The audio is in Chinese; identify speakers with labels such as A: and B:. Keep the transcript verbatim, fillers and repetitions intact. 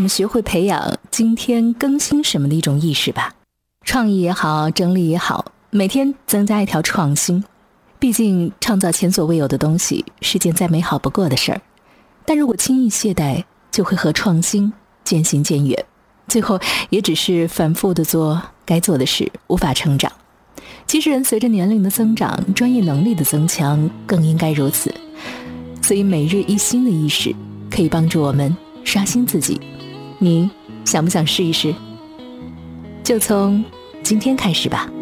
A: 们学会培养今天更新什么的一种意识吧。创意也好，整理也好，每天增加一条创新。毕竟创造前所未有的东西是件再美好不过的事儿，但如果轻易懈怠，就会和创新渐行渐远，最后也只是反复的做该做的事，无法成长。其实人随着年龄的增长，专业能力的增强更应该如此。所以每日一新的意识可以帮助我们刷新自己，你想不想试一试？就从今天开始吧。